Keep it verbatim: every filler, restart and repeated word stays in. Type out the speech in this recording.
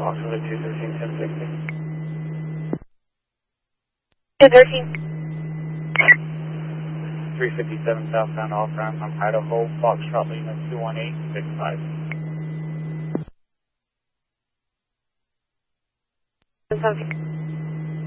approximately two thirteen, ten sixty. two thirteen. three fifty-seven southbound off ramp from Idaho, Foxtrot Lima two one eight six five. Something.